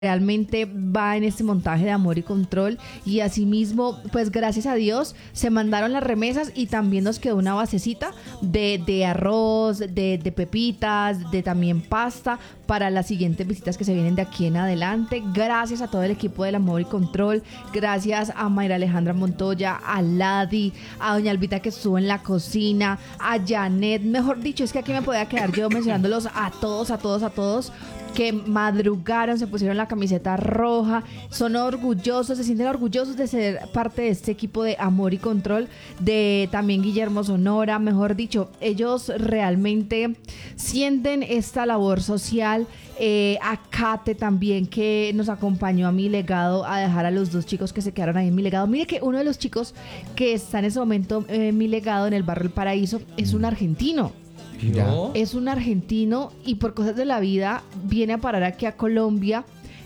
realmente va en este montaje de Amor y Control, y asimismo, pues gracias a Dios se mandaron las remesas y también nos quedó una basecita de arroz, de pepitas, de también pasta para las siguientes visitas que se vienen de aquí en adelante. Gracias a todo el equipo del Amor y Control, gracias a Mayra Alejandra Montoya, a Ladi, a doña Albita que estuvo en la cocina, a Janet, mejor dicho, es que aquí me podía quedar yo mencionándolos a todos que madrugaron, se pusieron la camiseta roja, son orgullosos, se sienten orgullosos de ser parte de este equipo de Amor y Control, de también Guillermo Sonora, mejor dicho, ellos realmente sienten esta labor social. A Kate también, que nos acompañó a Mi Legado a dejar a los dos chicos que se quedaron ahí en Mi Legado. Mire que uno de los chicos que está en ese momento en Mi Legado, en el barrio El Paraíso, es un argentino. ¿No? Es un argentino y por cosas de la vida viene a parar aquí a Colombia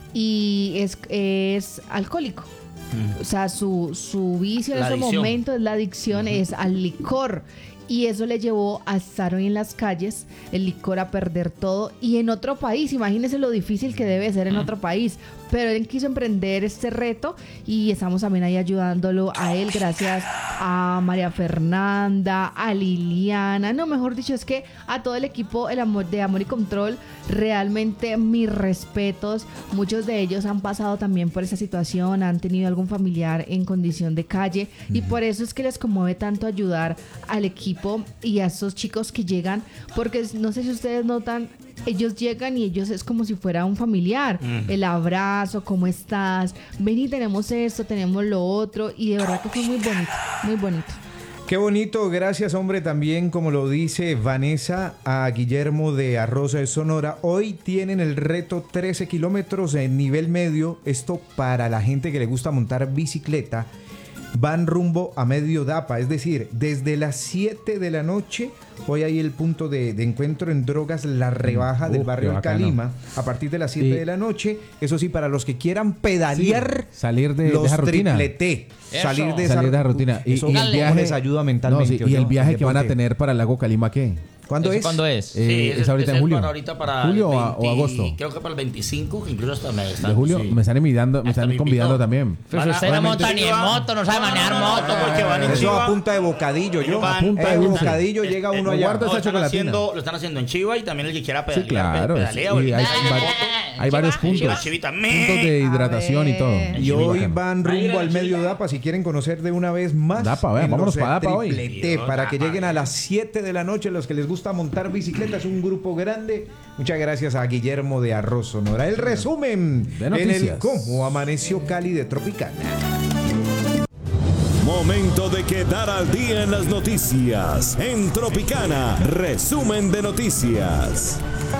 y es alcohólico. O sea, su vicio en ese momento es la adicción, es al licor. Y eso le llevó a estar hoy en las calles, el licor, a perder todo. Y en otro país, imagínense lo difícil que debe ser en otro país. Pero él quiso emprender este reto y estamos también ahí ayudándolo a él, gracias a María Fernanda, a Liliana, no, mejor dicho, es que a todo el equipo de Amor y Control, realmente mis respetos. Muchos de ellos han pasado también por esa situación, han tenido algún familiar en condición de calle y por eso es que les conmueve tanto ayudar al equipo y a estos chicos que llegan, porque no sé si ustedes notan, ellos llegan y ellos es como si fuera un familiar, el abrazo, ¿cómo estás? Ven y tenemos esto, tenemos lo otro, y de verdad que fue muy bonito, muy bonito. Qué bonito, gracias hombre, también como lo dice Vanessa, a Guillermo de Arroza de Sonora. Hoy tienen el reto 13 kilómetros en nivel medio, esto para la gente que le gusta montar bicicleta. Van rumbo a Medio Dapa, es decir, desde las 7 de la noche, hoy hay el punto de encuentro en Drogas La Rebaja del barrio El Calima, a partir de las 7 de la noche, eso sí, para los que quieran pedalear, salir de esa rutina. Triple T, salir de esa rutina. Eso y el viaje les ayuda mentalmente. Y el viaje que van a tener para el lago Calima, ¿qué? ¿Cuándo es? ¿Cuándo es? Sí, es ahorita en julio. Para ¿Julio o agosto? Creo que para el 25, incluso hasta mes. De julio, sí. Me están convidando también. Pero usted no monta ni en moto, no sabe manejar moto. Porque van en eso a punta de bocadillo. A punta de bocadillo llega uno allá. Lo están haciendo en Chiva y también el que quiera pedalear. Sí, claro. Pedalea, hay varios puntos. Puntos de hidratación y todo. Y hoy van rumbo al Medio Dapa. Si quieren conocer de una vez más. Dapa, vámonos para Dapa hoy. T, para que lleguen a las 7 de la noche los que les gusta montar bicicleta. Es un grupo grande. Muchas gracias a Guillermo de Arroz Sonora. El resumen de noticias en el Cómo Amaneció Cali de Tropicana. Momento de quedar al día en las noticias. En Tropicana, resumen de noticias.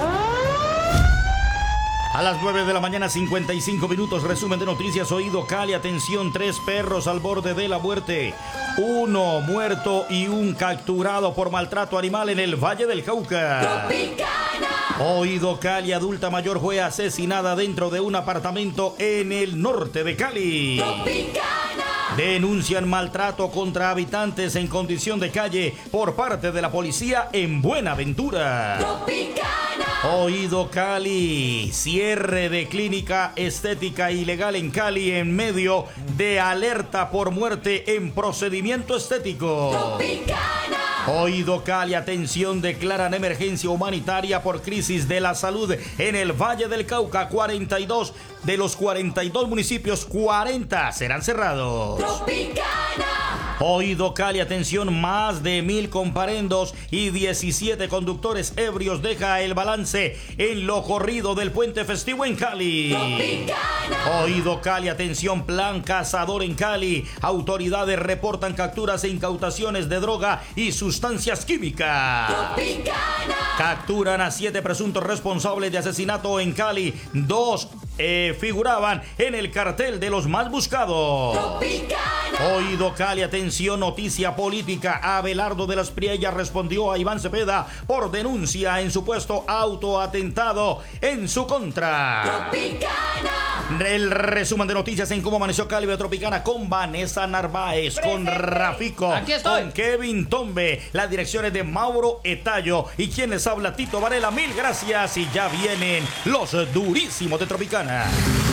A las 9 de la mañana, 55 minutos, resumen de noticias, oído Cali, atención, 3 perros al borde de la muerte, 1 muerto y 1 capturado por maltrato animal en el Valle del Cauca. Tropicana. Oído Cali, adulta mayor fue asesinada dentro de un apartamento en el norte de Cali. Tropicana. Denuncian maltrato contra habitantes en condición de calle por parte de la policía en Buenaventura. Tropicana. Oído Cali, cierre de clínica estética ilegal en Cali en medio de alerta por muerte en procedimiento estético. Tropicana. Oído Cali, atención, declaran emergencia humanitaria por crisis de la salud en el Valle del Cauca. 42 de los 42 municipios, 40 serán cerrados. Tropicana. Oído Cali, atención, más de 1,000 comparendos y 17 conductores ebrios deja el balance en lo corrido del puente festivo en Cali. Tropicana. Oído Cali, atención, plan cazador en Cali. Autoridades reportan capturas e incautaciones de droga y sustancias químicas. Tropicana. Capturan a 7 presuntos responsables de asesinato en Cali. 2 figuraban en el cartel de los más buscados. Tropicana. Oído Cali, atención, noticia política. Abelardo de las Priellas respondió a Iván Cepeda por denuncia en supuesto autoatentado en su contra. Tropicana. El resumen de noticias en cómo amaneció Cali Tropicana con Vanessa Narváez, con Rafico, con Kevin Tombe, las direcciones de Mauro Etayo y quien les habla, Tito Varela. Mil gracias y ya vienen los durísimos de Tropicana.